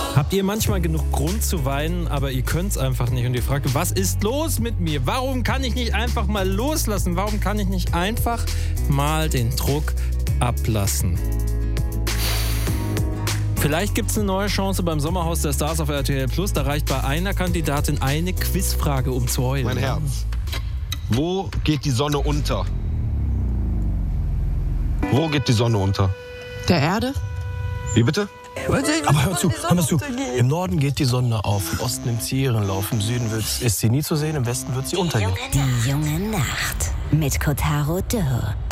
Habt ihr manchmal genug Grund zu weinen, aber ihr könnt es einfach nicht und ihr fragt, was ist los mit mir? Warum kann ich nicht einfach mal loslassen? Warum kann ich nicht einfach mal den Druck ablassen? Vielleicht gibt es eine neue Chance beim Sommerhaus der Stars auf RTL+. Da reicht bei einer Kandidatin eine Quizfrage, um zu heulen. Mein Herz, wo geht die Sonne unter? Wo geht die Sonne unter? Der Erde? Wie bitte? Aber hör zu, im Norden geht die Sonne auf, im Osten nimmt sie ihren Lauf, im Süden ist sie nie zu sehen, im Westen wird sie untergehen. Die junge Nacht mit Kotaro Dürr.